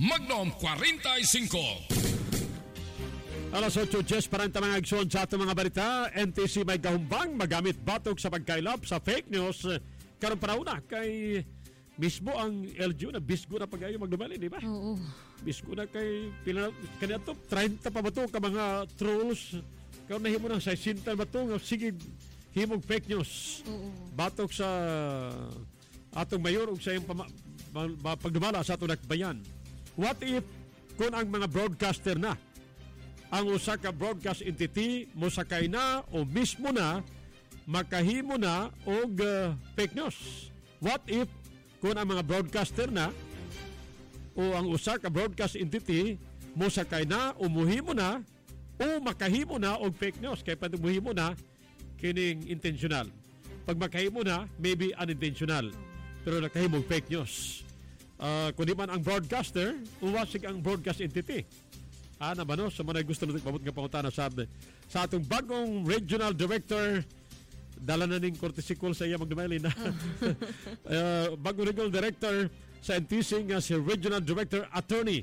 Magnum 45. Alas 8:10 parang tamang aksyon sa atong mga balita. NTC may gahumbang magamit batok sa pagkailap sa fake news. Karon parauna kay mismo ang LGU na bisgo na pag-ayo magdumali, di ba? Oo. Bisgo na kay pila kanina to 30 pa ba to ka mga trolls. Karon nahimo ng 60 ba to sige himog fake news. Oo. Batok sa atong mayor ug sa iyang pagdumala sa atong bayan. What if kung ang mga broadcaster na ang usa ka broadcast entity mosakay na o mismo na makahimo na og fake news? What if kung ang mga broadcaster na o ang usa ka broadcast entity mosakay na o muhimo na o makahimo na og fake news kay pag muhimo na kining intentional. Pag makahimo na maybe unintentional pero nakahimo og fake news. Kung di man ang broadcaster uwasig ang broadcast entity. Ana ba no? Sa mga gusto natin pabot nga pangutana sa atong bagong regional director, dala na ning courtesy call sa iya magdumailin na. Bagong regional director sa NTC nga si regional director attorney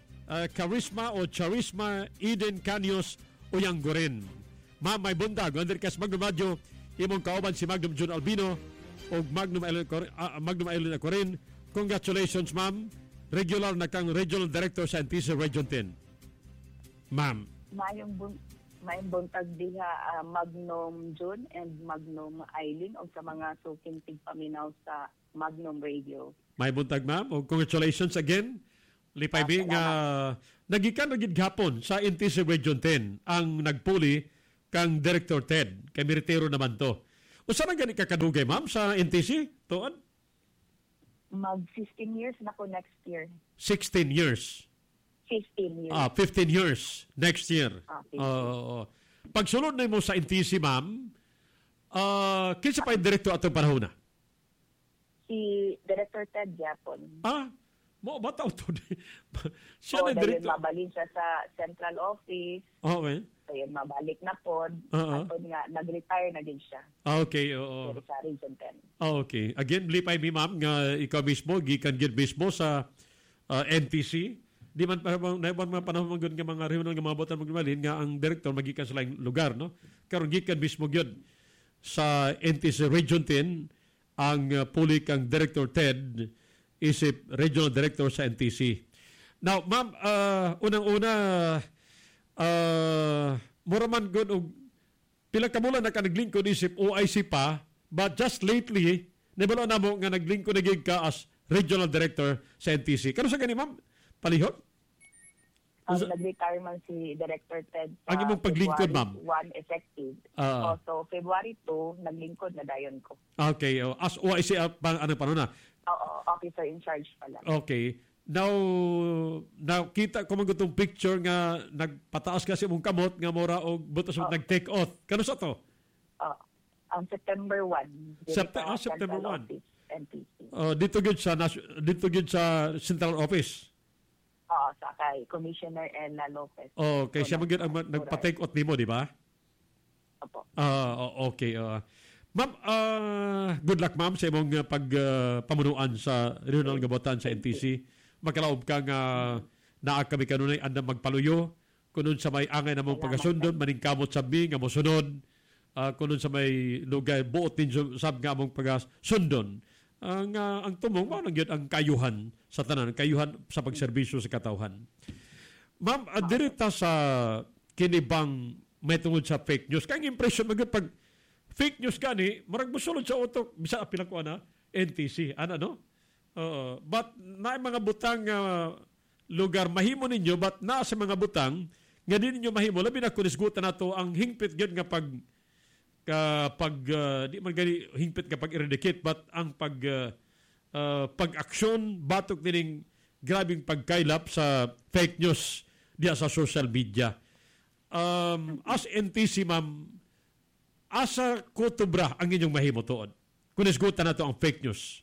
Charisma Eden Caños Uyanggoren. Ma'am, may buntag. Under kas Magnum Radio, imong kauban si Magnum Jun Albino o Magnum Eileen Acorin. Congratulations, ma'am. Regular na kang regional director sa NTC Region 10. Ma'am. May buntag diha Magnum June and Magnum Eileen o sa mga suking tigpaminaw sa Magnum Radio. May buntag, ma'am. O congratulations again. Lipay bi nga nagikan gid gapon sa NTC Region 10 ang nagpuli kang Director Ted. Kay Miritero naman to. Usa na gani ka kadugay, ma'am, sa NTC? Tuon? Mag 15 years na ko next year. 16 years. 15 years. 15 years next year. Pagsulod na mo sa NTC, ma'am, kinsa pa yung direktor atong panahon na? Si Director Ted Japon. Mo bataw to. Siya na direktor. Mabalin siya sa central office. Okay. So yun, mabalik na pod. At nga, nag-retire na din siya. Okay, oo. Sa Region 10. Okay. Again, lipay mi, ma'am, nga ikaw mismo, gikan gid mismo sa NTC. Di man mga panahon mga nga mga regional nga mga botan magmalin nga ang director magikan sa laing lugar, no? Karon gikan mismo gyud sa NTC Region 10 ang puli kang Director Ted isip regional director sa NTC. Now, ma'am, unang-una mura man gud og pila ka bulan na ka naglingkod isip OIC pa, but just lately nibalo na mo nga naglingkod na gid ka as regional director sa NTC. Kano sa gani, ma'am? Palihot? Nag-retire man si Director Ted sa ang imong paglingkod, ma'am? 1 effective. So, February 2, naglingkod na dayon ko. Okay. As OIC, ano pa na? Officer in charge pala. Okay. Now kita ko man itong picture nga nagpataas kasi mong kamot nga mora o butas mo nag-take off. Kano sa to? Ang September 1. September 1. NTC. Dito gid sa Central Office. Sa kay Commissioner Ella Lopez. Okay, siya magiging nagpa-take out nimo, di ba? Opo. Okay. Ma'am, good luck, ma'am, sa imong pamunuan sa regional gabotan sa NTC. Magkalaob ka nga naa kami kanunay andam magpaluyo. Kunon sa may angay na mong pagasundon, maningkamot sabi nga mosunod. Kunon sa may lugay, buot din sab nga mong pagasundon. Ang tumong mao nang gyud ang kayuhan sa tanan, kayuhan sa pagserbisyo sa katawhan. Ma'am, direta sa kinibang may tungod sa fake news. Kaya ang impression magud pag fake news gani, marag mosulod sa utok bisa apila ko NTC, no? But na mga butang lugar mahimo ninyo, but na sa mga butang nga di ninyo mahimo, labi na kunisgutan nato ang hingpit gyud nga di man gani hingpit kapag eradicate, but ang pag-aksyon batok dining grabing pagkailap sa fake news diya sa social media. As NTC, ma'am, asa kutubra ang inyong mahimo tuod kung isgutan na to ang fake news?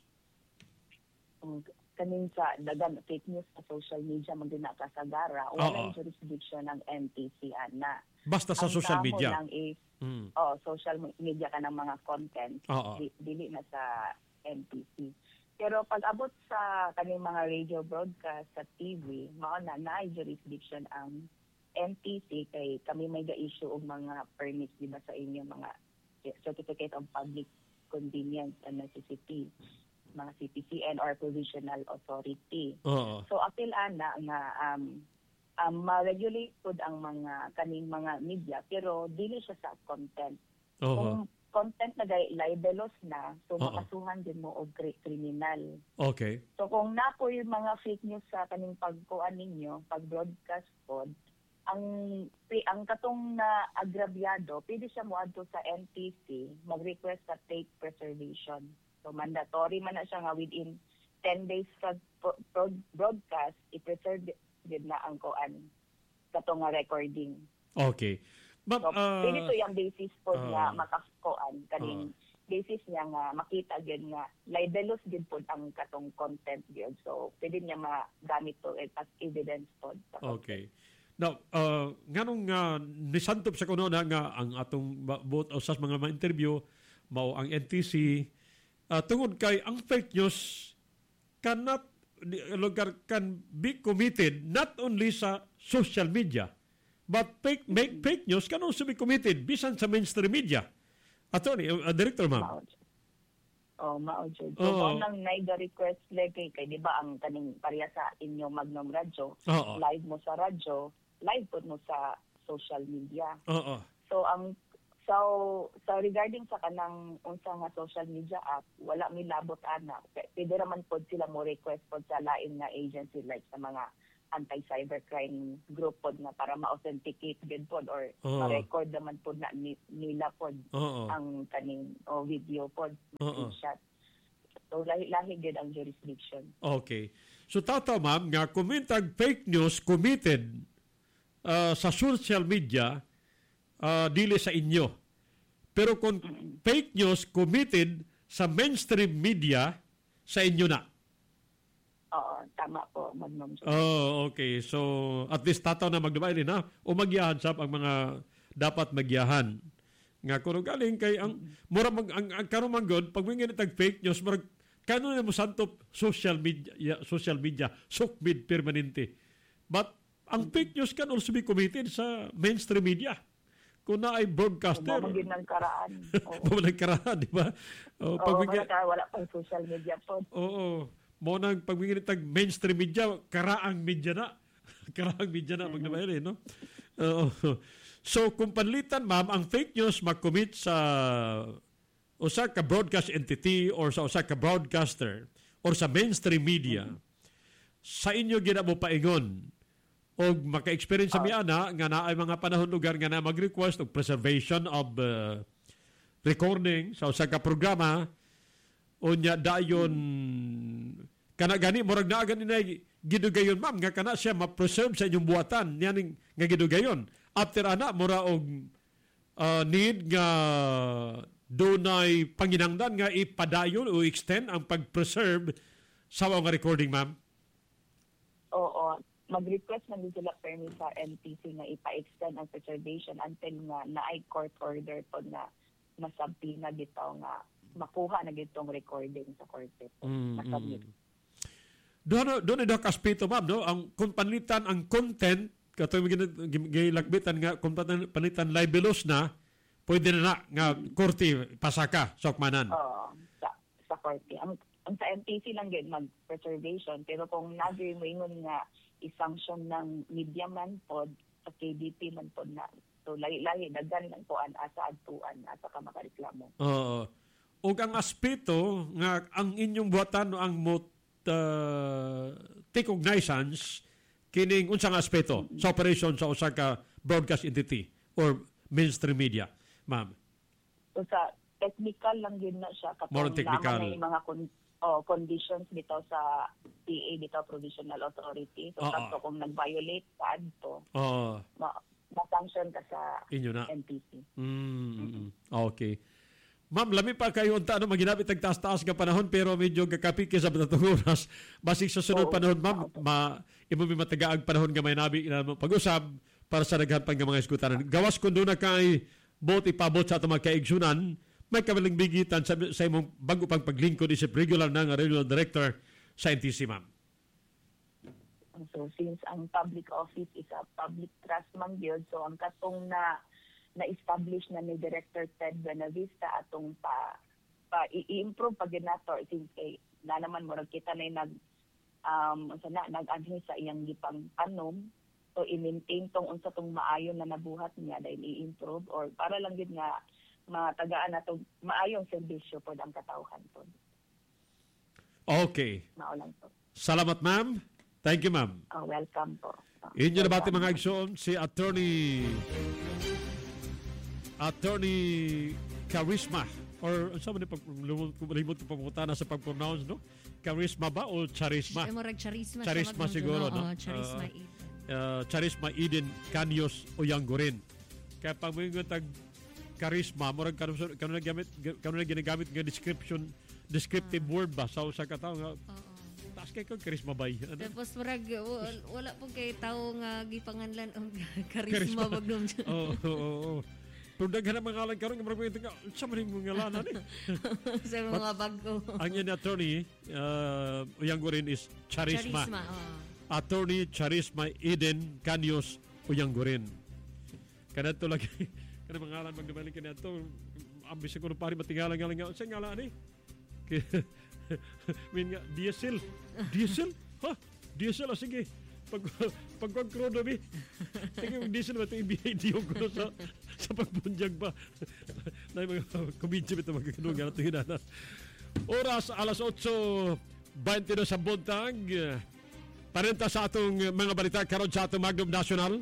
Kanin sa dagan fake news sa social media magdina kasagara, wala jurisdiction ng NTC ana. Basta sa social media. Lang is social media ka ng mga content, dili na sa NTC. Pero pag abot sa kaning mga radio broadcast sa TV, mao na jurisdiction ang NTC kay kami may ga-issue og mga permits di ba sa inyo mga Certificate of Public Convenience and Necessity, mga CPCN or Provisional Authority. So apil ana nga ma-regulate pod ang mga kaning mga media pero dili siya sa content. Kung content na libelous na, so makasuhan din mo og kriminal. Okay. So kung napoy mga fake news sa kaning pagkuan ninyo, pag-broadcast pod, ang katong na agrabyado, pwede siya moadto sa NTC, mag-request sa tape preservation. So mandatory man na siya nga within 10 days sa broadcast, i-preserve din na ang kuan katong nga recording. Okay. So, pwede to yung basis po nga makakuan kaning basis niya nga makita gyud nga libelous gyud po ang katong content gyud. So, pwede niya magamit to as evidence po. Okay. Now, nganong nisantop sa kuno na nga ang atong both usas mga interview mao ang NTC tungod kay ang fake news cannot can be committed not only sa social media but fake news can also be committed bisan sa mainstream media. Attorney, Director ma'am. Mao jud. So, nang request lagi kay di ba ang kaning pareha sa inyong Magnum Radio, live mo sa radyo, live po mo sa social media. So regarding sa kanang unsa nga social media app, wala mi labot ana. Pwede raman pod sila mo request pod sa lain nga agency like sa mga anti-cybercrime group pod na para ma-authenticate gid pod or ma-record naman pod na nila pod ang kaning video pod shot. So lahi gid ang jurisdiction. Okay. So tataw ma'am nga kumitag fake news committed sa social media dili sa inyo. Pero kung fake news committed sa mainstream media sa inyo na. Tama po, Magnum. Okay. So, at least tataw na magdubay na o magyahan sa ang mga dapat magyahan. Nga kuno galing kay ang mura ang karon man god pag mingin tag fake news murag kano na mo santop social media sukmid permanente. But ang fake news can also be committed sa mainstream media. Kung na ay broadcaster. Mamagin ng karaan. Mamagin ng karaan, di ba? Wala pang social media po. Oo. Mo nang pagmingin tag mainstream media, karaang media na. Karaang media na magnabayari, no? So, kung panlitan, ma'am, ang fake news mag-commit sa usa ka broadcast entity or sa usa ka broadcaster or sa mainstream media, sa inyo ginabo paingon o maka-experience sa miana nga naay mga panahon lugar nga na mag-request og preservation of recording sa usa ka programa unya dayon kana gani murag naa gani na gidugayon ma'am nga kana siya ma-preserve sa inyong buhatan niyaning nga gidugayon after ana mura og need nga dunay panginangdan nga ipadayon o extend ang pag-preserve sa mga recording ma'am. Oo, mag-request man din sila permit sa NTC na ipa-extend ang preservation until nga naay court order po na masabtina bitaw nga makuha na gitong recording sa korte. Doon ay kaspito ma'am, no? Ang kung panlitan ang content, katong gilagbitan nga, kung panlitan libelous na, pwede na nga korte pasaka, sokmanan. Oo, sa korte. Ang sa NTC lang din mag-preservation, pero kung nagawin mo ingon nga i-sanction ng media man pod, sa KDP man pod na, so lahi-lahi, daghan lang po asa adtuan, asa ka makareklamo. Oo. O ang aspeto nga ang inyong buhatan ang take cognizance kining unsang aspeto sa operation sa usa ka broadcast entity or mainstream media, ma'am. So sa technical lang din na siya kapag may mga conditions bitaw sa PA bitaw Provisional Authority. So kaso kung nag-violate sa adto, ma-sanction ka sa inyo na. NTC. Okay. Ma'am, lami pa kayo unta maginapit ang taas-taas ka panahon pero medyo kakapiki sa batang oras. Basig sa sunod panahon, ma'am, imo mi matagaag panahon nga may nabi na pag-usab para sa daghan pang mga iskutanan. Gawas kun do na kay bot ipabot sa atong mga kaigsunan may kabalingbigitan sa imong bago pang paglingkod isip regular na nga regional director sa NTC, ma'am? So since ang public office is a public trust man gyud, so ang katong na-establish na ni Director Ted Buenavista atong i-improve pag ginato since na naman mo kita na nag-anhi sa iyang gipang panom, so i-maintain tong unsa tong maayo na nabuhat niya dahil i-improve or para lang gid nga matagaan nato maayong serbisyo pod ang katawhan pod. Okay. Mao lang to. Salamat, ma'am. Thank you, ma'am. Welcome po. Inyo na bati mga igsoon si Attorney Charisma or saan man limot ko pangutana sa pag-pronounce, no? Charisma ba o Charisma? Charisma siguro, no? Charisma Eden Canyos Uyanggorin. Kaya pag may tag charisma, murag kanuna ginagamit nga descriptive word ba sa usa ka tawo nga taas kay kong charisma bay. Tapos murag wala po kay tawo nga gipanganlan og charisma bagnom. Oo. Pero daghan mga ngalan karon nga murag nga sa man yung ngalanan ni. Sa mga bago. Ang yan attorney Uyanggorin is Charisma. Attorney Charisma Eden Canyos Uyanggorin. Kanato lagi kana mga ngalan magdumali kanato ambis ko pari matingalan nga sa ngalan ni. Min nga diesel. Ha? Diesel sige. Pag krono bi. Tingin diesel ba ito i-video ko sa pagbunyag ba. Na mga komedya ito magkakanungan at hinana. Oras alas 8:22 sa buntag. Parenta sa atong mga balita karon sa atong Magnum National.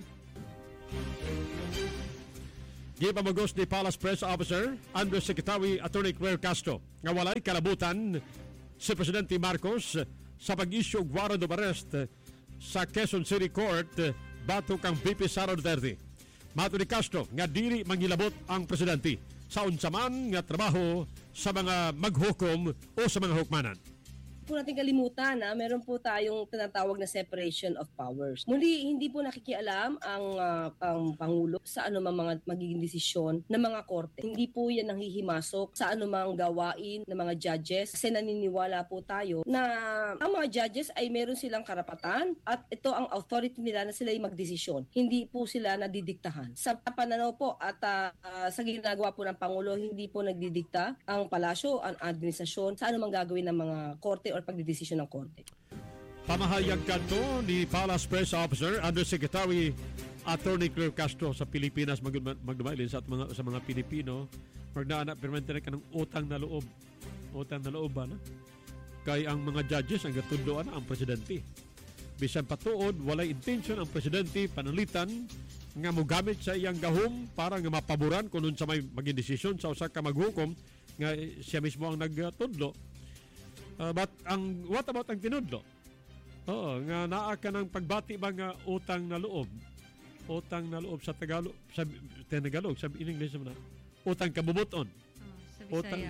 Gipamagos ni Palace Press Officer Undersecretary Attorney Claire Castro nga walay kalabutan si Presidente Marcos sa pag-issue og warrant of arrest sa Quezon City Court batok kang VP Sara Duterte. Mato ni Castro nga dili manghilabot ang presidente sa unsa man nga trabaho sa mga maghukom o sa mga hukmanan. Po natin kalimutan na meron po tayong tinatawag na separation of powers. Muli, hindi po nakikialam ang Pangulo sa anumang mga magiging desisyon ng mga korte. Hindi po yan nanghihimasok sa anumang gawain ng mga judges kasi naniniwala po tayo na ang mga judges ay meron silang karapatan at ito ang authority nila na sila ay magdesisyon. Hindi po sila nadidiktahan. Sa pananaw po at sa ginagawa po ng Pangulo, hindi po nagdidikta ang palasyo, ang administrasyon sa anumang gagawin ng mga korte or pagdidesisyon ng korte. Pamahayag kanto ni Palace Press Officer Undersecretary Attorney Claire Castro sa Pilipinas magdumailin sa mga Pilipino magnaana permanente ka ng utang na loob ba na? Kay ang mga judges ang gatudloan ang presidente. Bisan patuod walay intention ang presidente panalitan nga mogamit sa iyang gahom para nga mapaboran kung unsa may maging desisyon sa usa ka maghukom nga siya mismo ang nagtudlo. But what about ang tinudlo? Oo, nga naa ka ng pagbati ba nga utang na loob? Utang na loob sa Tagalog, sa in English naman na. Utang kabubuton. Sa Bisaya.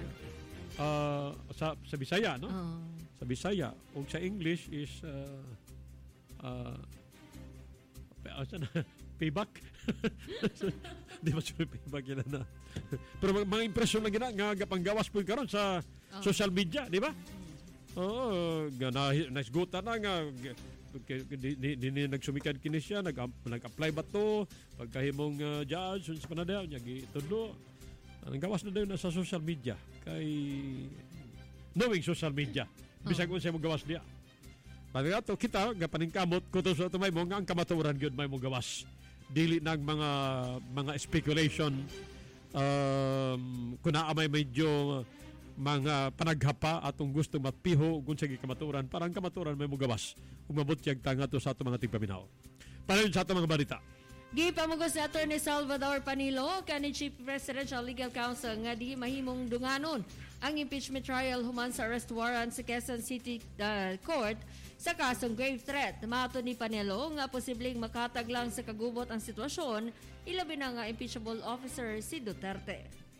Sa Bisaya, no? Sa Bisaya. O sa English is payback. Di ba sure payback yun na. Pero mga impresyon lang nga panggawas po karon sa social media, di ba? Oo, naisgutan na nga. Dini nagsumikad kini siya, nag-apply ba to? Pagkahimong judge, sa panadaw, niya gitudlo. Ang gawas na daw na sa social media. Kay knowing social media. Bisag kung siya magawas niya. Pag ato kita, gapaningkamot, kutos sa tumay mo, nga ang kamaturan yun may mo gawas. Dili ng mga speculation, kuna may medyo mga panaghapa atong gusto matpiho kung sige kamaturan parang kamaturan may mugawas ug mabutyag tanga to sa ato mga tigpaminaw. Para sa ato mga balita. Gipamugos ni Attorney Salvador Panilo kani Chief Presidential Legal Counsel nga di mahimong dunganon ang impeachment trial human sa arrest warrant sa Quezon City Court sa kasong grave threat. Mato ni Panilo nga posibleng makatag lang sa kagubot ang sitwasyon ilabi na nga impeachable officer si Duterte.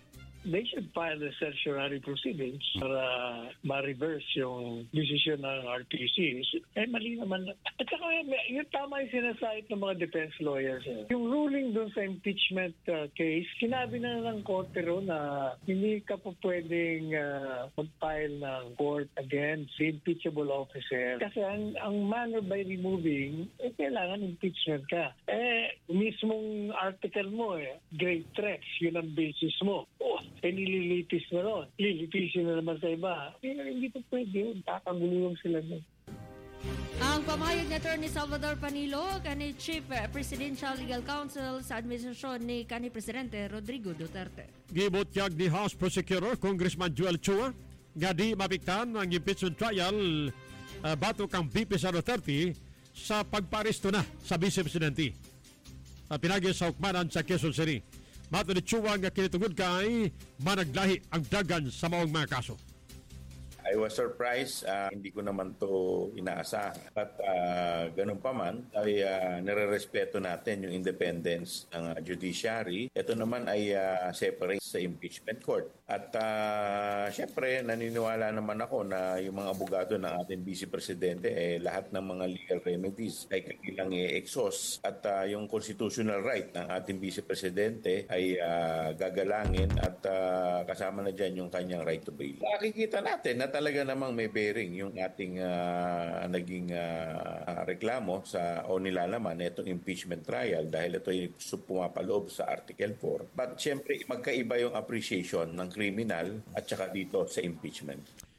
they should file the certiorari proceedings para ma-reverse yung decision ng RTC. Mali naman. At saka yung tama yung sinasahit ng mga defense lawyers. Yung ruling dun sa impeachment case, sinabi na ng korte ro na hindi ka po pwedeng mag-file ng court against the impeachable officer. Kasi ang manner by removing, kailangan impeachment ka. Mismong article mo, grave threats, yun ang basis mo. Nililitis na ron. Lilitisin na naman sa iba. Hindi po pwede yun. Kakagulong sila dun. Ang pamahayag ni Atty. Salvador Panilo, kani Chief Presidential Legal Counsel sa administrasyon ni kani Presidente Rodrigo Duterte. Gibutyag ni House Prosecutor Congressman Joel Chua nga di mapiktan ang impeachment trial batok ang VP sa Duterte sa pagparesto na sa Vice Presidente. Pinagi sa hukmanan sa Quezon City. Mato ni Chua nga kinitungod kay managlahi ang dagan sa maong mga kaso. I was surprised, hindi ko naman to inaasahan. But ganun pa man, ay nire-respeto natin yung independence ng judiciary. Ito naman ay separate sa impeachment court. At syempre, naniniwala naman ako na yung mga abogado ng ating Vice Presidente, lahat ng mga legal remedies ay kailang i-exhaust. At yung constitutional right ng ating Vice Presidente ay gagalangin at kasama na dyan yung kanyang right to bail. Makikita natin na talaga namang may bearing yung ating naging reklamo sa o nilalaman itong impeachment trial dahil ito ay pumapaloob sa Article 4. But syempre, magkaiba yung appreciation ng criminal at saka dito sa impeachment.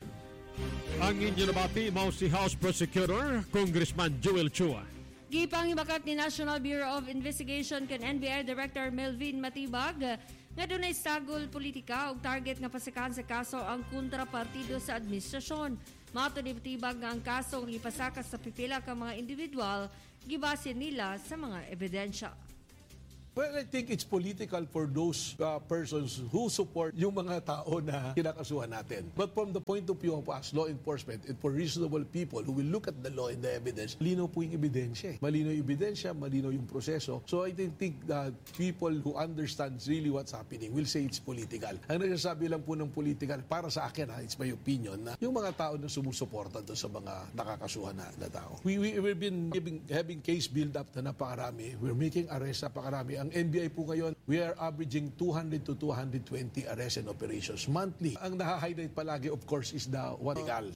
Ang inyo nabati mo si House Prosecutor Congressman Joel Chua. Gipangibakat ni National Bureau of Investigation kan NBI Director Melvin Matibag nga dunay sagol politika ug target nga pasakan sa kaso ang kontrapartido sa administrasyon. Mato ni Matibag nga ang kaso nga ipasaka sa pipila ka mga individual gibase nila sa mga ebidensya. Well, I think it's political for those persons who support yung mga tao na kinakasuhan natin. But from the point of view of us, law enforcement, and for reasonable people who will look at the law and the evidence, linaw po yung ebidensya. Malinaw yung ebidensya, malinaw yung proseso. So I think that people who understand really what's happening will say it's political. Ang nagsasabi lang po ng political, para sa akin, it's my opinion, na yung mga tao na sumusuporta doon sa mga nakakasuhan na tao. We've been having case build-up na napakarami. We're making arrest napakarami. Ang NBI po ngayon, we are averaging 200 to 220 arrests and operations monthly. Ang naha-highlight palagi, of course, is the legal.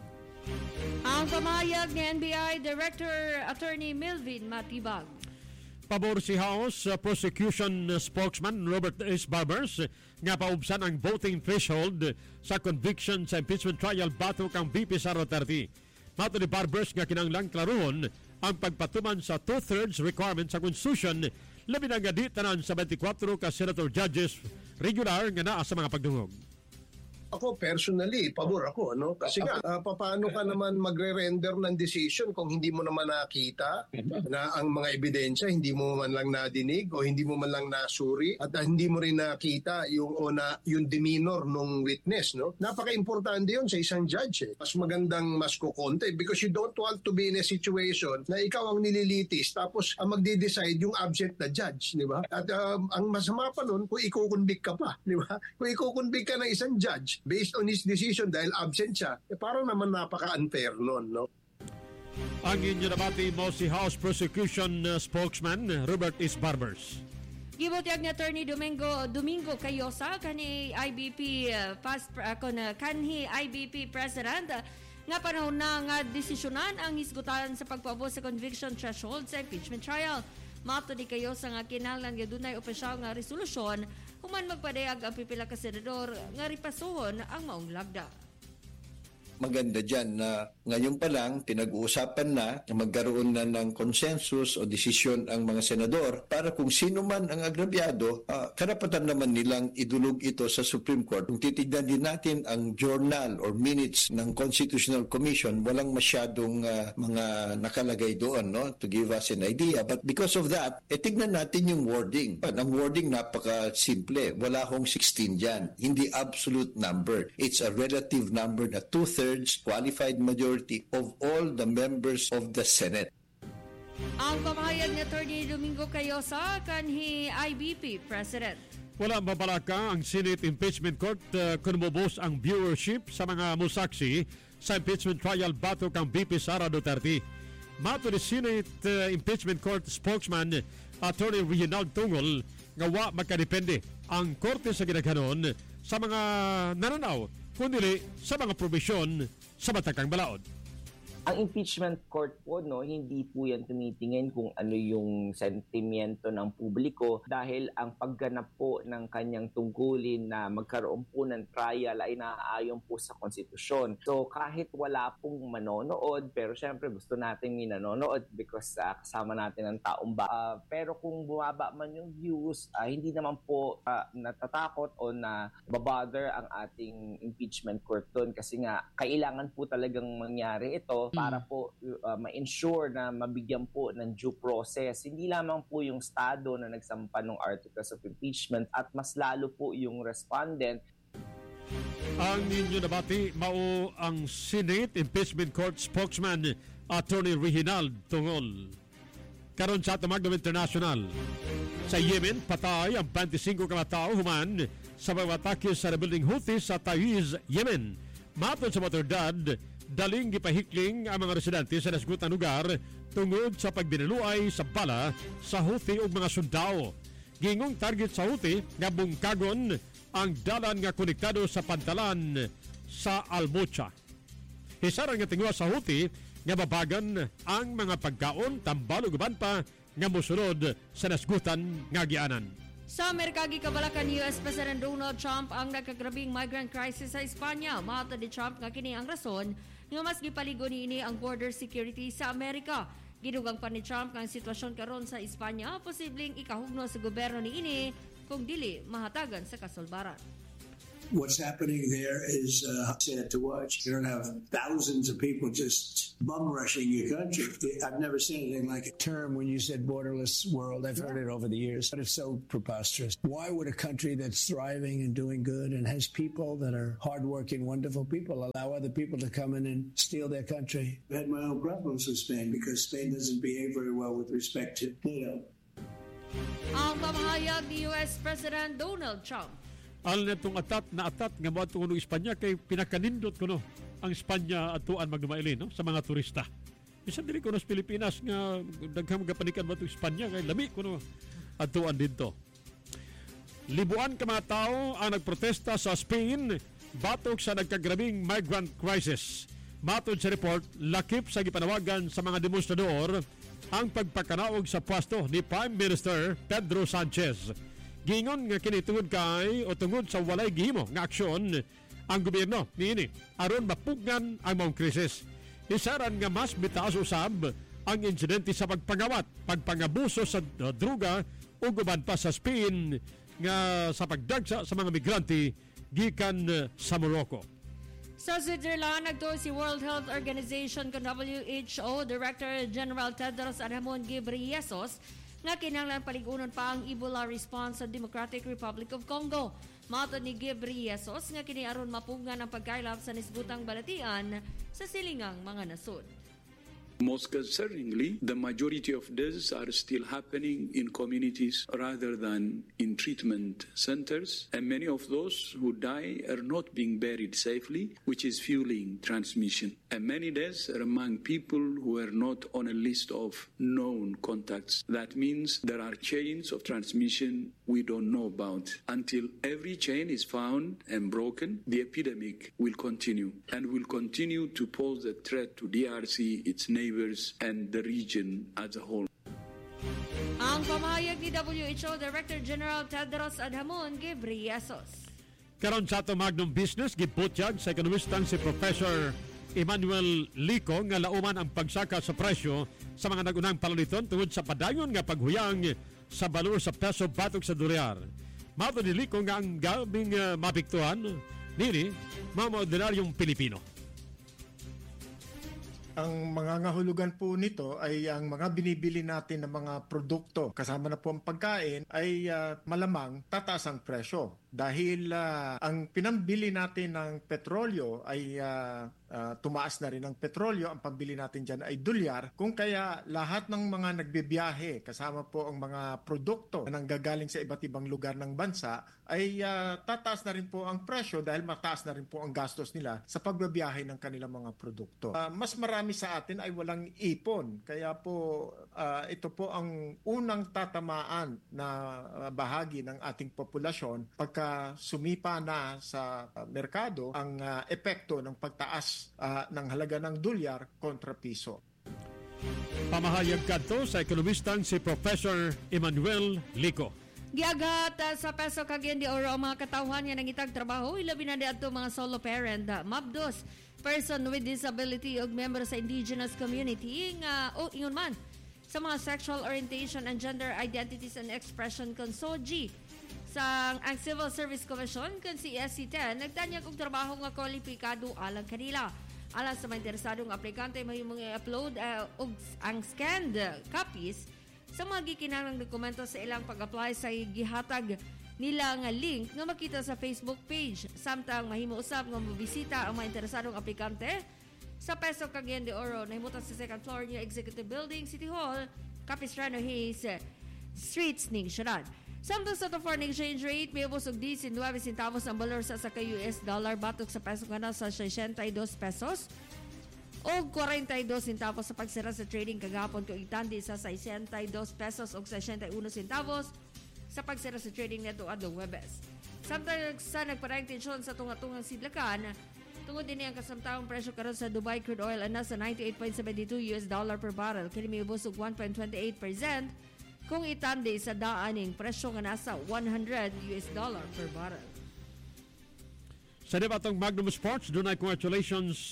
Ang pamahayag ni NBI Director Attorney Melvin Matibag. Pabor si House Prosecution Spokesman Robert S. Barbers nga paubsan ang voting threshold sa conviction sa impeachment trial batok ang VP Sara Duterte. Mato ni Barbers nga kinanglang klaruhon ang pagpatuman sa 2/3 requirement sa Constitution labi na nga di tanan sa 24 ka senator judges regular nga naa sa mga pagdungog. Ako personally, pabor ako, no? Kasi nga, paano ka naman magre-render ng decision kung hindi mo naman nakita na ang mga ebidensya, hindi mo man lang nadinig o hindi mo man lang nasuri at hindi mo rin nakita yung demeanor ng witness, no? Napaka-importante yun sa isang judge, eh. Mas magandang mas kukonte because you don't want to be in a situation na ikaw ang nililitis tapos ang magde-decide yung absent na judge, di ba? At ang masama pa nun, kung ikukonvict ka pa, di ba? Kung ikukonvict ka ng isang judge, based on his decision dahil absent siya, parang naman napaka-unfair nun, no? Ang inyo nabati mo si House Prosecution Spokesman Robert S. Barbers. Gibutyag ni Attorney Domingo Cayosa kanhi IBP kanhi IBP President nga panahon na nga desisyonan ang hisgutan sa pagpaabot sa conviction threshold sa impeachment trial. Mato ni Cayosa nga kinahanglan nga dunay opisyal nga resolusyon human magpadayag ang pipila ka senador nga ripasuhon ang maong lagda. Maganda dyan na ngayon pa lang pinag-uusapan na magkaroon na ng consensus o desisyon ang mga senador para kung sino man ang agrabyado, karapatan naman nilang idulog ito sa Supreme Court. Kung titignan din natin ang journal or minutes ng Constitutional Commission, walang masyadong mga nakalagay doon, no, to give us an idea. But because of that, tignan natin yung wording. Ang wording napaka-simple. Wala hong 16 dyan. Hindi absolute number. It's a relative number na 2/3 qualified majority of all the members of the Senate. Ang pamahayag ni Attorney Domingo Cayosa kanhi IBP President. Wala mabalaka ang Senate Impeachment Court kung mubos ang viewership sa mga musaksi sa impeachment trial batok ang VP Sara Duterte. Mato ni Senate Impeachment Court spokesman Attorney Reginald Tungol nga wa makadepende ang korte sa ginaghanon sa mga nananaw kundi sa mga probisyon sa matakang balaod. Ang impeachment court po, hindi po yan tumitingin kung ano yung sentimiento ng publiko dahil ang pagganap po ng kanyang tungkulin na magkaroon po ng trial ay naaayon po sa konstitusyon. So kahit wala pong manonood, pero syempre gusto natin may nanonood because kasama natin ang taong pero kung bumaba man yung views, hindi naman po natatakot o na babother ang ating impeachment court doon kasi nga kailangan po talagang mangyari ito para po ma-ensure na mabigyan po ng due process. Hindi lamang po yung Estado na nagsampa ng articles of impeachment at mas lalo po yung respondent. Ang ninyo nabati, mao ang Senate Impeachment Court spokesman Attorney Reginald Tungol. Karon sa Magdom International. Sa Yemen, patay ang 25 kamatao human sa pag-atake sa rebuilding Houthi sa Taiz, Yemen. Matod sa otoridad, daling gipahikling ang mga residente sa nasgutan lugar tungod sa pagbinaluay sa bala sa Houthi ug mga sundao. Gingong target sa Houthi nga bungkagon ang dalan nga konektado sa pantalan sa Al-Mucha. Hisaran nga tingwa sa Houthi nga babagan ang mga pagkaon tambal ug uban pa nga mosunod sa nasgutan nga gianan. Sa Amerikagi kabalakan ni US President Donald Trump ang nagkagrabing migrant crisis sa Espanya. Matod ni Trump nga kini ang rason nga mas gipaligo niini ang border security sa Amerika. Gidugang pa ni Trump nga ang sitwasyon karon sa Espanya posibleng ikahugno sa gobyerno niini kung dili mahatagan sa kasulbaran. What's happening there is sad to watch. You don't have thousands of people just bum rushing your country. I've never seen anything like it. Term when you said borderless world, I've heard it over the years, but it's so preposterous. Why would a country that's thriving and doing good and has people that are hardworking, wonderful people allow other people to come in and steal their country? I had my own problems with Spain because Spain doesn't behave very well with respect to NATO. Ang pamahayag ni US President Donald Trump. Al netong atat nga moadto kuno Espanya kay pinakanindot kuno ang Espanya atuan magdumaili sa mga turista. Bisan dili kuno sa Pilipinas nga daghang magapanikan mo Espanya kay lami kuno atuan didto. Libuan ka mga tao ang nagprotesta sa Spain batok sa nagkagrabing migrant crisis. Matod sa report, lakip sa gipanawagan sa mga demonstrador ang pagpakanaog sa pwesto ni Prime Minister Pedro Sanchez. Gingon nga kini tungod kay o tungod sa walay gihimo nga aksyon ang gobyerno niini aron mapugnan ang maong krisis. Isaran nga mas mitaas usab ang insidente sa pagpangawat, pagpangabuso sa droga ug uban pa sa Spain nga sa pagdagsa sa mga migrante gikan sa Morocco. Sa Switzerland, nagtuo si World Health Organization kung WHO Director General Tedros Adhanom Ghebreyesus nga kinahanglan paligunon pa ang Ebola response sa Democratic Republic of Congo. Matod ni Ghebreyesus nga kini aron mapugngan ang pagkailap sa nisbutang balatian sa silingang mga nasod. Most concerningly, the majority of deaths are still happening in communities rather than in treatment centers, and many of those who die are not being buried safely, which is fueling transmission. And many deaths are among people who are not on a list of known contacts. That means there are chains of transmission we don't know about. Until every chain is found and broken, the epidemic will continue and will continue to pose a threat to DRC, its neighbors, and the region as a whole. Ang pamahayag ni WHO Director General Tedros Adhanom Ghebreyesus. Karon sa ato Magnum Business, giputyag sa ekonomistang si Professor Emmanuel Lico nga lauman ang pagsaka sa presyo sa mga nagunang palaliton tungod sa padayon nga paghuyang sa balor sa peso batok sa dolyar. Mato ni Lico nga ang gabing mapiktuhan nini mga ordinaryong Pilipino. Ang mga ngahulugan po nito ay ang mga binibili natin ng mga produkto kasama na po ang pagkain ay malamang tataas ang presyo dahil ang pinambili natin ng petrolyo ay tumaas na rin ang petrolyo, ang pambili natin dyan ay dolyar. Kung kaya lahat ng mga nagbibiyahe, kasama po ang mga produkto na nanggagaling sa iba't ibang lugar ng bansa, ay tataas na rin po ang presyo dahil mataas na rin po ang gastos nila sa pagbabiyahe ng kanilang mga produkto. Mas marami sa atin ay walang ipon. Kaya po ito po ang unang tatamaan na bahagi ng ating populasyon pagka sumipa na sa merkado ang epekto ng pagtaas ng halaga ng dolyar kontra piso. Pamahayag kadto sa ekonomistang si Professor Emmanuel Lico. Giagat sa peso kagyan di oro ang mga katawhan nga nangitag trabaho ilabi na diadto mga solo parent, mabdos, person with disability ug member sa indigenous community nga o ingon man sa mga sexual orientation and gender identities and expression konsoji. Sa ang Civil Service Commission kan si SC10 nagtanyag og trabaho nga kwalipikado alang kanila. Alang sa mga interesadong aplikante mahimong i-upload og ang scanned copies sa mga gikinahanglang dokumento sa ilang pag-apply sa gihatag nila nga link nga makita sa Facebook page. Samtang mahimo usab nga mobisita ang mga interesadong aplikante sa Peso Cagayan de Oro na himutan sa second floor niya Executive Building, City Hall, Capistrano Hayes Streets ning syudad. Samtang sa foreign exchange rate, may ubos og 19 centavos ang balor sa US dollar batok sa peso nga sa 62 pesos. O 42 centavos sa pagsira sa trading kagapon kung itandi sa 62 pesos o 61 centavos sa pagsira sa trading neto adtong Huwebes. Samtang sa nagparayang tensyon sa tunga-tungang sidlakan, tungod din ang kasamtaong presyo karon sa Dubai crude oil na sa 98.72 US dollar per barrel, kini may ubos og 1.28% kung itandi sa daaning presyo nga nasa 100 US dollar per barrel. Sa debatong Magnum Sports, doon ay congratulations,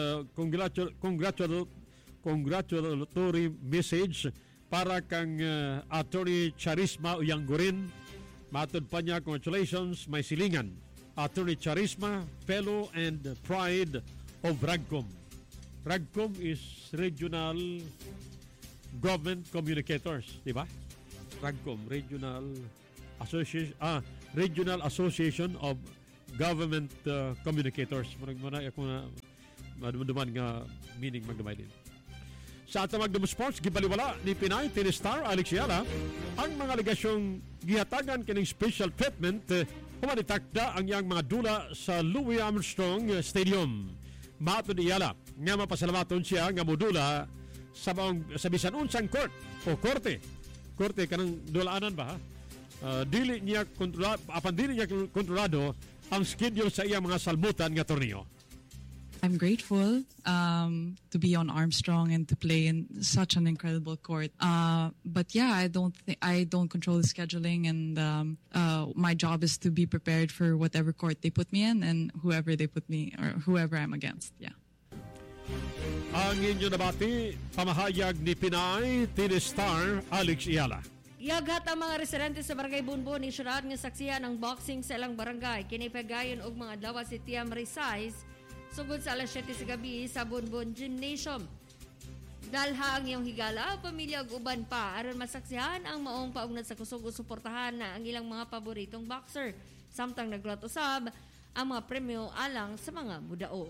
congratulatory message para kang Attorney Charisma Uyanggurin. Matod pa niya, congratulations, may silingan. Attorney Charisma, Fellow and Pride of RAGCOM. RAGCOM is Regional Government Communicators, di ba? RAGCOM, Regional Association of Government Communicators. Marag ako na maduman nga meaning magdamay din. Sa atang Magdamo Sports, gibaliwala ni Pinay Tinistar Alex Yala ang mga aligasyong gihatagan kining special treatment humanitakda ang iyang mga dula sa Louis Armstrong Stadium. Matod ni Yala nga mapasalamaton siya nga modula sa bisan unsang court o korte kanang dulaanan ba ha? Dili niya kontrolado ang schedule sa iyang mga salbutan nga torneo. I'm grateful to be on Armstrong and to play in such an incredible court. But yeah, I don't control the scheduling, and my job is to be prepared for whatever court they put me in and whoever they put me or whoever I'm against. Yeah. Ang inyo nabati, pamahayag ni Pinay Tinistar Alex Iala. Yagat ang mga residente sa Barangay Bunbon ni syudad nga saksihan ang boxing sa ilang barangay. Kinipagayon og mga adlaw si Tia Marisais sugod sa alas 7 sa gabi sa Bunbon Gymnasium. Dalha ang iyong higala, pamilya ug uban pa aron masaksihan ang maong paugnat sa kusog o suportahan na ang ilang mga paboritong boxer. Samtang nagluwat usab ang mga premyo alang sa mga mudaog.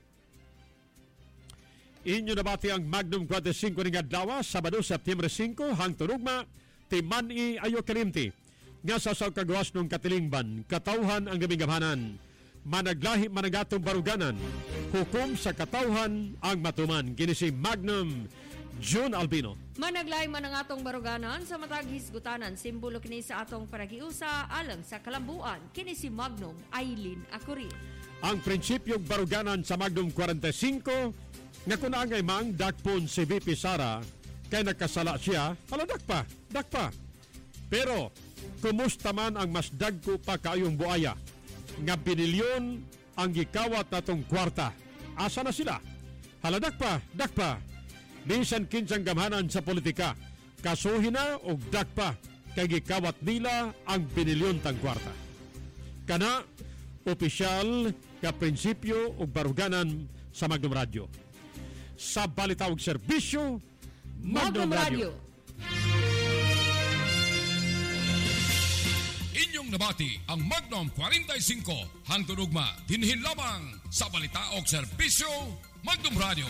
Inyo nabati ang Magnum 45 ng adlaw, Sabado, September 5 hangtod ugma Timani ayo kalimti nga sa kagawas ng katilingban katawhan ang gabing-gabhanan managlahi managatong baruganan hukom sa katawhan ang matuman kini si Magnum June Albino. Managlahi manangatong baruganan sa matag hisgutanan simbolo kini sa atong paragiusa alang sa kalambuan kini si Magnum Aileen Acuri. Ang prinsipyong baruganan sa Magnum 45 nga kun angay mang dakpon si VP Sara kay nagkasala siya, dakpa. Pero, kumusta man ang mas dagko pa kayong buaya? Nga binilyon ang gikawat natong kwarta. Asa na sila? Dakpa. Bisan kinsang gamhanan sa politika. Kasuhin na o dakpa kay gikawat nila ang binilyon tang kwarta. Kana, opisyal ka prinsipyo o baruganan sa Magnum Radio. Sa balitawag serbisyo, Magnum Radio. Inyong nabati ang Magnum 45 hangtod ugma dinhin lamang sa balita og serbisyo Magnum Radio.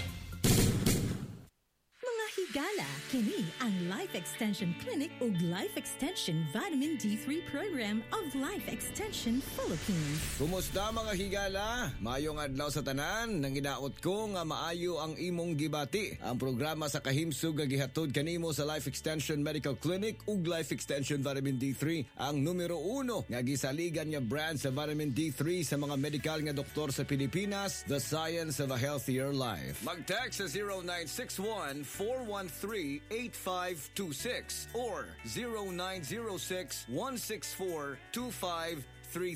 Mga higala, kini ang Life Extension Clinic ug Life Extension Vitamin D3 Program of Life Extension Philippines. Kumusta mga higala? Maayong adlaw sa tanan. Nanginaot ko nga maayo ang imong gibati. Ang programa sa kahimsog nga gihatod kanimo sa Life Extension Medical Clinic ug Life Extension Vitamin D3 ang numero 1 nga gisaligan nga brand sa Vitamin D3 sa mga medical nga doktor sa Pilipinas, The Science of a Healthier Life. Mag-text sa 0961-413-8526 or 0906-164-2533.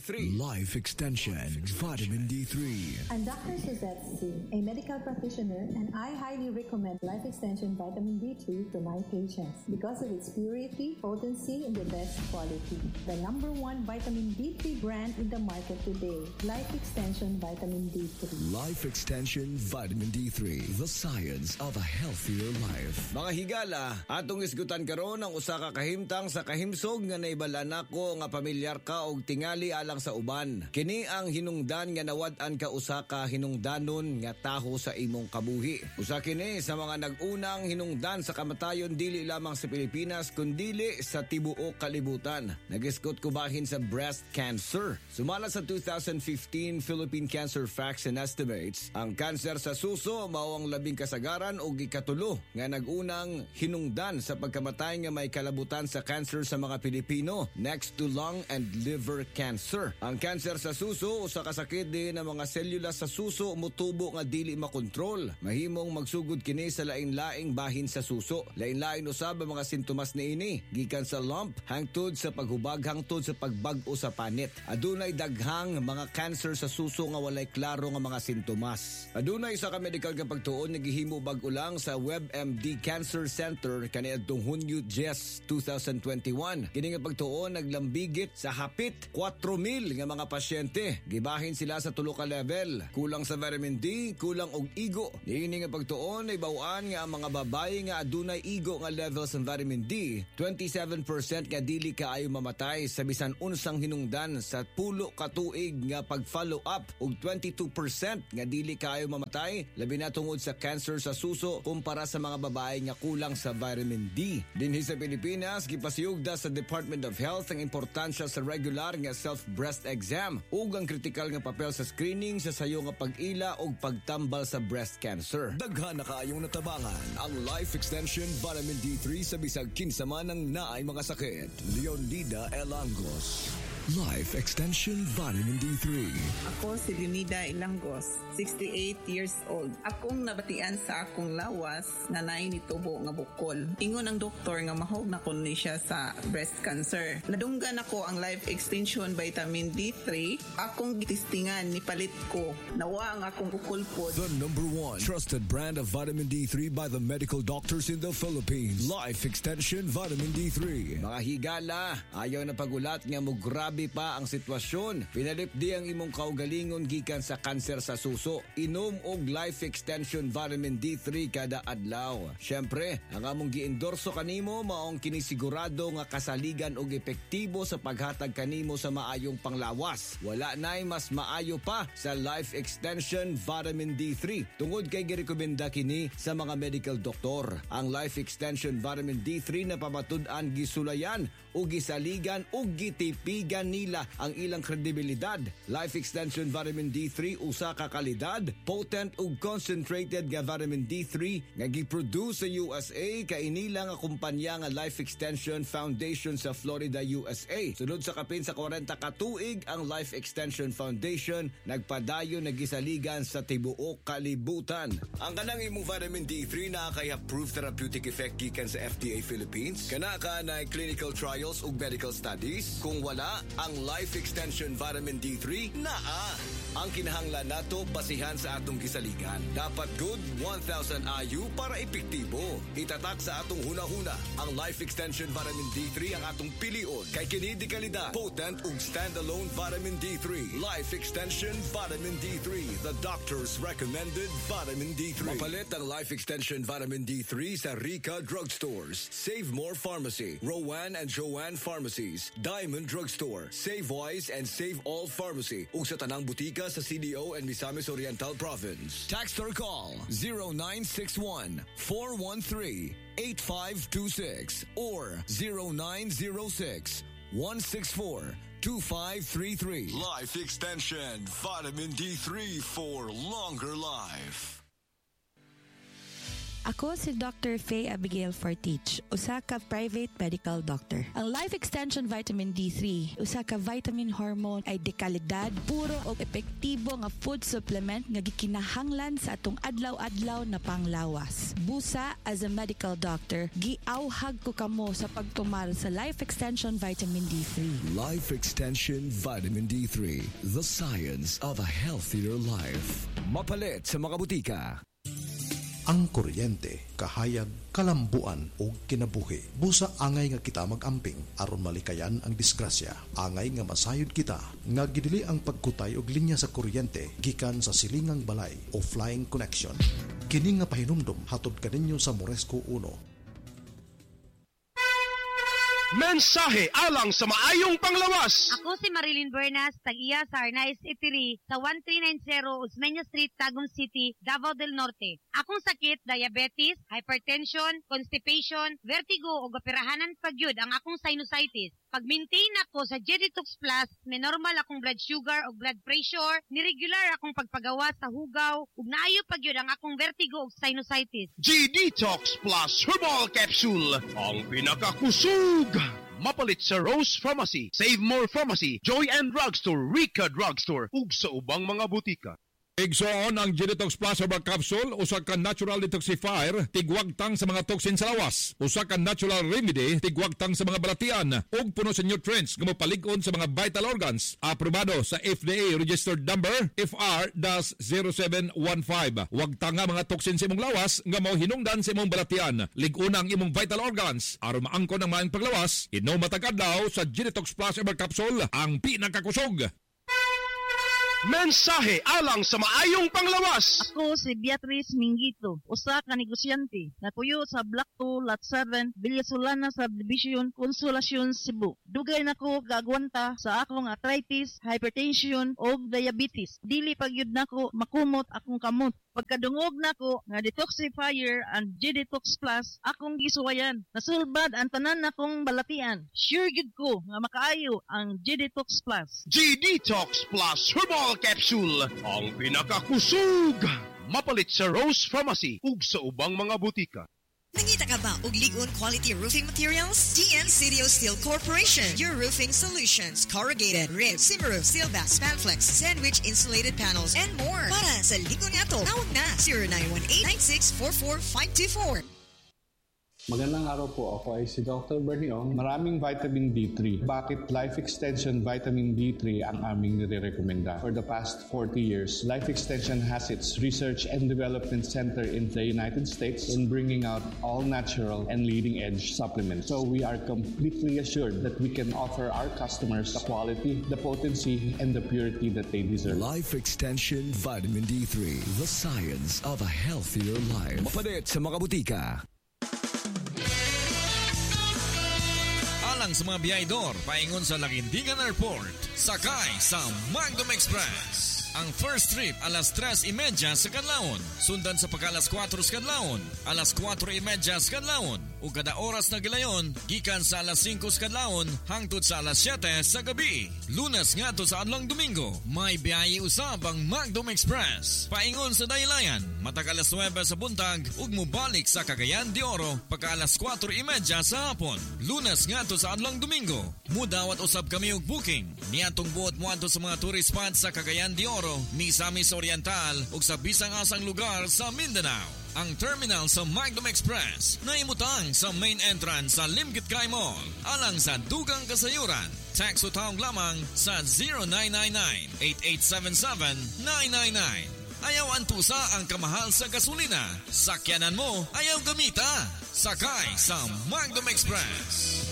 Life Extension Vitamin D3. I'm Dr. Suzette C., a medical practitioner, and I highly recommend Life Extension Vitamin D3 to my patients because of its purity, potency, and the best quality. The #1 vitamin D3 brand in the market today, Life Extension Vitamin D3. Life Extension Vitamin D3, the science of a healthier life. Mga higala, atong isgutan karon ang usa ka kahimtang sa kahimsog nga naibalaan nako nga pamilyar ka og tingali alang sa uban. Kini ang hinungdan nga nawad-an ka usa ka hinungdanon nga taho sa imong kabuhi. Usa kini sa mga nag-unang hinungdan sa kamatayon dili lamang sa Pilipinas kundi sa tibuok kalibutan. Nag-iskot ko bahin sa breast cancer. Sumala sa 2015 Philippine Cancer Facts and Estimates, ang kanser sa suso mao ang labing kasagaran o ikatulo nga nag-unang hinungdan sa pagkamatay nga may kalabutan sa cancer sa mga Pilipino, next to lung and liver cancer. Ang cancer sa suso usa ka sakit din ng mga selula sa suso mutubo nga dili makontrol. Mahimong magsugod kini sa lain-laing bahin sa suso. Lain-lain usab ang mga sintomas niini, gikan sa lump hangtod sa paghubag hangtod sa pagbag-o sa panit. Adunay daghang mga cancer sa suso nga walay klaro nga mga sintomas. Adunay isa ka medical nga pagtuon nga gihimo bag-o lang sa WebMD Cancer Center kaniadtong Hunyo 10, 2021. Kini nga pagtuon naglambigit sa hapit 4,000 nga mga pasyente. Gibahin sila sa tulo ka level. Kulang sa vitamin D, kulang og igo. Niini nga pagtuon ay bawaan nga ang mga babae nga adunay igo nga levels ng vitamin D, 27% nga dili kaayo mamatay sa bisan unsang hinungdan sa pulo ka tuig nga pag-follow up ug 22% nga dili kaayo mamatay labi na tungod sa cancer sa suso kumpara sa mga babae nga kulang sa vitamin D. Dinhi sa Pilipinas gipasiyugda sa Department of Health ang importansya sa regular nga self-breast exam ug ang kritikal nga papel sa screening sa sayo nga pag-ila ug pagtambal sa breast cancer. Daghan na kaayong natabangan ang Life Extension Vitamin D3 sa bisag kinsa man ang naay mga sakit. Leonida Elangos. Life Extension Vitamin D3. Ako si Leonida Elangos, 68 years old. Akong nabatian sa akong lawas nga naay nitubo nga bukol. Ingon ang doktor nga mahog na kun ni siya sa breast cancer. Nadunggan ako ang Life Extension Vitamin D3. Akong gitistingan ni palit ko. Nawa ang akong bukol pod. The #1 trusted brand of vitamin D3 by the medical doctors in the Philippines. Life Extension Vitamin D3. Mga higala, ayaw na pagulat nga mo grabe pa ang sitwasyon. Pinalipdi ang imong kaugalingon gikan sa kanser sa suso. Inom og Life Extension Vitamin D3 kada adlaw. Syempre, ang among giendorso kanimo maong kinisigurado nga kasaligan og epektibo sa paghatag kanimo sa maayong panglawas. Wala nay mas maayo pa sa Life Extension Vitamin D3 tungod kay girekomenda kini sa mga medical doktor. Ang Life Extension Vitamin D3 na pamatud-an gisulayan o gisaligan o gitipigan nila ang ilang kredibilidad. Life Extension Vitamin D3 usa ka kalidad, potent ug concentrated nga vitamin D3 nga giproduce sa USA kay inila nga kumpanya nga Life Extension Foundation sa Florida, USA. Sunod sa kapin sa 40 ka tuig ang Life Extension Foundation nagpadayon nagisaligan sa tibuok kalibutan. Ang kanang imong vitamin D3 na kay approved therapeutic effect gikan sa FDA Philippines. Kana ka na clinical trials ug medical studies. Kung wala, ang Life Extension Vitamin D3 naa. Ang kinahanglan nato basihan sa atong gisaligan. Dapat good 1,000 IU para epektibo. Itatak sa atong hunahuna. Ang Life Extension Vitamin D3 ang atong pilion. Kay kini di kalidad, potent ug standalone Vitamin D3. Life Extension Vitamin D3, the doctor's recommended Vitamin D3. Mapalit ang Life Extension Vitamin D3 sa Rica Drugstores, Save More Pharmacy, Rowan and Joanne Pharmacies, Diamond Drugstore, Store, Save Wise and Save All Pharmacy ug sa tanang butika sa CDO and Misamis Oriental Province. Text or call 0961-413-8526 or 0906-164-2533. Life Extension Vitamin D3 for longer life. Ako si Dr. Faye Abigail Fortich, usa ka private medical doctor. Ang Life Extension Vitamin D3, usa ka vitamin hormone ay dekalidad, puro o epektibo nga food supplement nga gikinahanglan sa atong adlaw-adlaw na panglawas. Busa, as a medical doctor, giawhag ko kamo sa pagtumar sa Life Extension Vitamin D3. Life Extension Vitamin D3, the science of a healthier life. Mapalit sa mga butika. Ang kuryente, kahayag, kalambuan o kinabuhi. Busa angay nga kita magamping aron malikayan ang disgrasya. Angay nga masayod kita nga gidili ang pagkutay og linya sa kuryente gikan sa silingang balay o flying connection. Kini nga pahinumdom hatod kaninyo sa Moresco 1. Mensahe alang sa maayong panglawas. Ako si Marilyn Bernas, tag-iya sa Arnaiz Eatery sa 1390 Osmeña Street, Tagum City, Davao del Norte. Akong sakit, diabetes, hypertension, constipation, vertigo o operahanan pagyud ang akong sinusitis. Pag-maintain ako sa G-Detox Plus, may normal akong blood sugar o blood pressure, niregular akong pagpagawa sa hugaw, ug naayo pagyud ang akong vertigo o sinusitis. G-Detox Plus Herbal Capsule, ang pinakakusog. Mapalit sa Rose Pharmacy, Save More Pharmacy, Joy and Drugstore, Rica Drugstore, ug sa ubang mga butika. Igsoon ang G-Detox Plus Herbal Capsule, usa ka natural detoxifier, tigwagtang sa mga toxin sa lawas. Usa ka natural remedy, tigwagtang sa mga balatian, ug puno sa nutrients nga mopalig-on sa mga vital organs. Aprobado sa FDA registered number FR-0715. Wagtang nga mga toxin sa imong lawas nga mao hinungdan sa imong balatian. Lig-on ang imong vital organs aron maangkon ang maayong paglawas. Inom matag adlaw sa G-Detox Plus Herbal Capsule, ang pinakakusog. Mensahe alang sa maayong panglawas. Ako si Beatrice Mingito, usa ka negosyante na puyo sa Block 2, Lot 7, Villasolana Subdivision, Consolacion, Cebu. Dugay nako gagwanta sa akong arthritis, hypertension o diabetes. Dili pagyud nako makumot akong kamot. Pagkadungog nako nga detoxifier and G-Detox Plus, akong gisuwayan. Nasulbad ang tanan nakong balatian. Sure gid ko nga makaayo ang G-Detox Plus. G-Detox Plus Herbal Capsule, ang pinakakusog. Mapalit sa Rose Pharmacy ug sa ubang mga butika. Nangita ka ba og lig-on quality roofing materials? DN CDO Steel Corporation, your roofing solutions. Corrugated, rib, Cimaroof, Steelback, Spanflex, sandwich insulated panels, and more. Para sa lig-on nga to, tawag na 0918-9644-524. Magandang araw po. Ako ay si Dr. Berniong. Maraming vitamin D3. Bakit Life Extension Vitamin D3 ang aming nire-recommenda? For the past 40 years, Life Extension has its research and development center in the United States in bringing out all natural and leading-edge supplements. So we are completely assured that we can offer our customers the quality, the potency, and the purity that they deserve. Life Extension Vitamin D3, the science of a healthier life. Mapalit sa mga butika. Alang sa mga biyahedor, paingon sa Laguindingan Airport, sakay sa Magdom Express. Ang first trip alas 3:30 sa kadlawon, sundan sa pagka-alas 4 sa kadlawon, alas 4:30 sa kadlawon, ug kada oras na gilayon gikan sa alas 5 sa kadlawon hangtod sa alas 7 sa gabi. Lunes ngadto sa adlong Domingo, may biyahe usab ang Magdom Express. Paingon sa Daylayan, matag alas 9 sa buntag ug mobalik sa Cagayan de Oro pagka alas 4:30 sa hapon. Lunes ngadto sa adlong Domingo, mudawat usab kami og booking niadtong buot moadto sa mga tourist spots sa Cagayan de Oro, Misamis Oriental ug sa bisang asang lugar sa Mindanao. Ang terminal sa Magdom Express na imutang sa main entrance sa Limkit Kai Mall alang sa dugang kasayuran. Text o tawag lamang sa 0999-8877-999. Ayaw antusa ang kamahal sa gasolina. Sakyanan mo, ayaw gamita. Sakay sa Magdom Express.